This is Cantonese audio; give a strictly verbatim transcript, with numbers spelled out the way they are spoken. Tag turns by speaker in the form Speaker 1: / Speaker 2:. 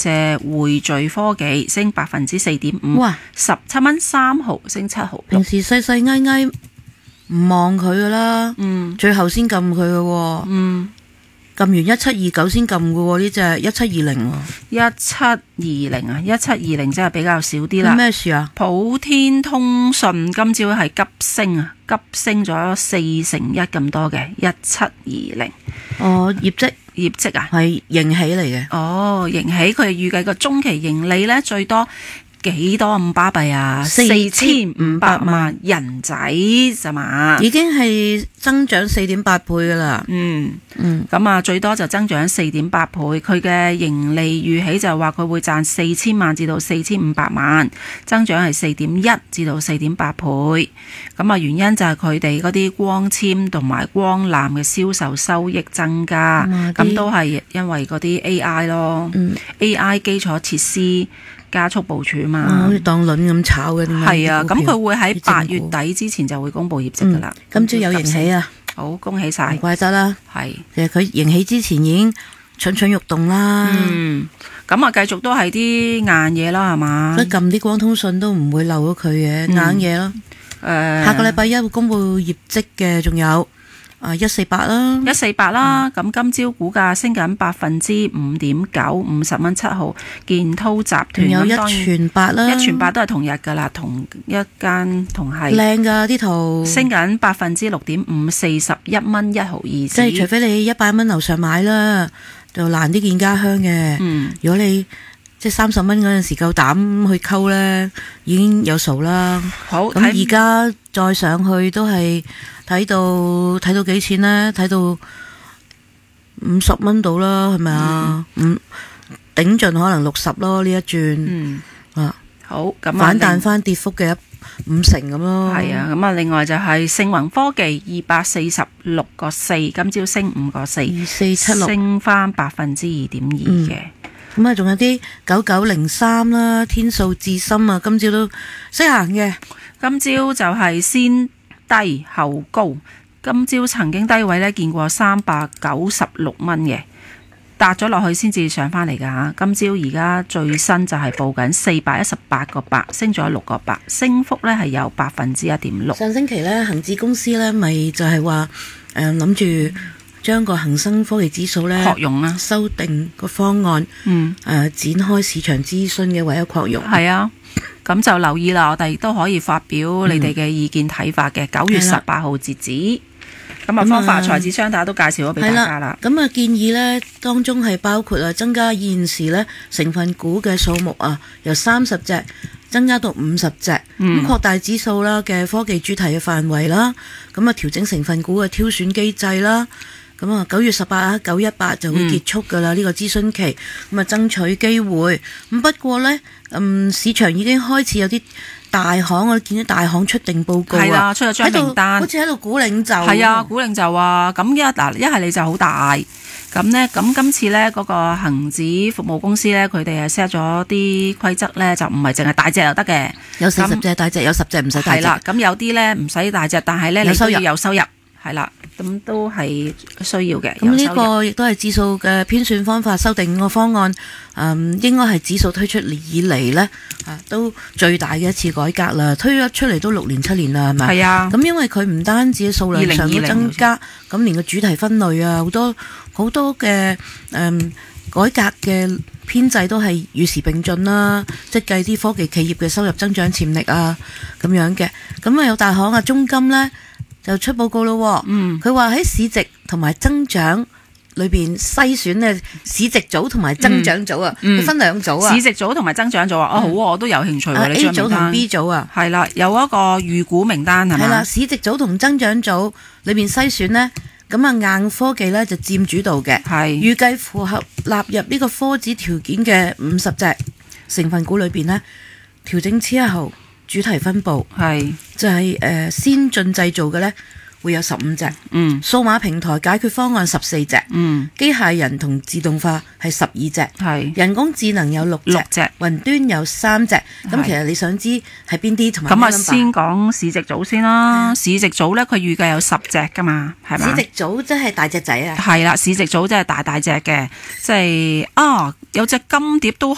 Speaker 1: 隻匯聚科技升百分之四點五，
Speaker 2: 哇，
Speaker 1: 十七蚊三毫升七毫。
Speaker 2: 平時細細翳翳唔望佢噶啦，
Speaker 1: 嗯，
Speaker 2: 最後先撳佢嘅，
Speaker 1: 嗯，
Speaker 2: 撳完一七二九先撳嘅呢隻一七二零，
Speaker 1: 一七二零啊，一七二零真係比較少啲啦。
Speaker 2: 咩事啊？
Speaker 1: 普天通訊今朝係急升啊，急升咗四成一咁多嘅，一七二零。
Speaker 2: 哦，業績
Speaker 1: 業績啊，
Speaker 2: 係盈喜嚟嘅。
Speaker 1: 哦，盈喜佢預計個中期盈利咧最多幾多咁巴閉啊？
Speaker 2: 四
Speaker 1: 千五百萬人仔咋嘛？
Speaker 2: 已經係增長四點八倍噶啦。
Speaker 1: 嗯
Speaker 2: 嗯，
Speaker 1: 咁啊最多就增長四點八倍。佢嘅盈利預期就話佢會賺四千萬至到四千五百萬，增長係四點一至到四點八倍。咁啊原因就係佢哋嗰啲光纖同埋光纜嘅銷售收益增加，咁、嗯、都係因為嗰啲 A I 咯、嗯、A I 基礎設施加速部署嘛，
Speaker 2: 好似當輪咁炒嘅。
Speaker 1: 係啊，咁佢會喺八月底之前就會公布業績噶啦。
Speaker 2: 今朝有盈喜啊，
Speaker 1: 好恭喜晒，
Speaker 2: 唔怪得啦。
Speaker 1: 係，
Speaker 2: 其實佢盈喜之前已經蠢蠢欲動啦。
Speaker 1: 嗯，咁啊繼續都係啲硬嘢啦，係嘛？
Speaker 2: 所以撳啲光通訊都唔會漏咗佢嘅硬嘢咯。誒、
Speaker 1: 呃，
Speaker 2: 下個禮拜一會公布業績嘅，仲有。啊，一四八啦，
Speaker 1: 一四八啦，咁、嗯、今朝股價升緊百分之五點九，五十蚊七毫。建滔集團
Speaker 2: 有一全八啦，
Speaker 1: 一全八都係同日噶啦，同一間同係
Speaker 2: 靚噶啲圖，
Speaker 1: 升緊百分之六點五，四十一蚊一毫二。即
Speaker 2: 係除非你一百蚊樓上買啦，就難啲見家鄉嘅。嗯，如果你即係三十蚊嗰陣時夠膽去溝咧，已經有數啦。
Speaker 1: 好，
Speaker 2: 咁而家再上去都係。睇到睇到幾錢呢？睇到五十蚊到啦，係咪啊？嗯，頂盡可能六十咯呢一轉。嗯啊，
Speaker 1: 好咁
Speaker 2: 反彈翻跌幅嘅五成咁咯。
Speaker 1: 係啊，咁啊，另外就係盛宏科技二百四十六個四，今朝升五個四，
Speaker 2: 二四七六
Speaker 1: 升翻百分之二點二嘅。
Speaker 2: 咁啊，仲有啲九九零三啦，天數智深啊，今朝都識行嘅。
Speaker 1: 今朝就係先低後高，今朝曾經低位咧見過三百九十六蚊嘅，搭咗落去先至上翻嚟噶吓。今朝而家最新就係報緊四百一十八個八，升咗六個八，升幅咧係有百分之一點六。
Speaker 2: 上星期咧，恒指公司咧咪就係話誒諗住將個恒生科技指數咧
Speaker 1: 擴容啊，
Speaker 2: 修訂個方案，嗯誒、呃、展開市場諮詢嘅，為咗擴容。
Speaker 1: 係啊。咁就留意啦，我哋亦都可以發表你哋嘅意見睇法嘅。九、嗯、月十八號截止，咁啊方法財智商大家都介紹咗俾大家啦。
Speaker 2: 咁啊建議呢當中係包括啊增加現時呢成分股嘅數目啊，由三十隻增加到五十隻，咁、嗯、擴大指數啦嘅科技主題嘅範圍啦，咁啊調整成分股嘅挑選機制啦。咁啊，九月十八啊，九一八就會結束噶啦，呢、嗯、個諮詢期，咁啊爭取機會。咁不過呢，嗯，市場已經開始有啲大行，我見到大行出定報告啊，
Speaker 1: 出咗張名單，
Speaker 2: 好似喺度估領袖。
Speaker 1: 係啊，估領袖啊，咁一嗱一係你就好大，咁呢，咁今次呢，嗰、那個恒指服務公司呢，佢哋係 set 咗啲規則呢，就唔係淨係大隻就得嘅，
Speaker 2: 有四十隻大隻，有十隻唔使大隻。係啦，
Speaker 1: 咁有啲呢唔使大隻，但係呢，你都要有收入。係啦，咁都係需要嘅。
Speaker 2: 咁呢個亦都係指數嘅編選方法修訂個方案，嗯，應該係指數推出以嚟呢，啊，都最大嘅一次改革啦。推咗出嚟都六年七年啦，係咪？係啊。咁因為佢唔單止數量上嘅增加，咁連個主題分類啊，好多好多嘅嗯改革嘅編制都係與時並進啦，即係計啲科技企業嘅收入增長潛力啊，咁樣嘅。咁啊有大行啊中金呢，就出報告咯，嗯，佢話喺市值同埋增長裏邊篩選咧，市值組同埋增長組啊，嗯嗯、分兩組啊，
Speaker 1: 市值組同埋增長組啊，哦、嗯、好，我都有興趣喎、啊，你張名單 A 組同
Speaker 2: B 組啊，
Speaker 1: 係啦，有一個預估名單係咪？係啦，
Speaker 2: 市值組同增長組裏邊篩選呢，咁啊硬科技咧就佔主導嘅，係預計符合納入呢個科指條件嘅五十隻成分股裏邊呢，調整之後。主題分佈係就係、是、誒、呃、先進製造嘅咧會有十五隻，嗯，數碼平台解決方案十四隻，嗯，機械人同自動化係十二隻，係人工智能有六隻，六隻雲端有三隻。咁其實你想知係邊啲同埋？咁啊先講市值組先啦。市值組咧佢預計有十隻噶嘛，係嘛？市值組即係大隻仔啊，係啦，市值組即係大大隻嘅，即係啊有隻金蝶都。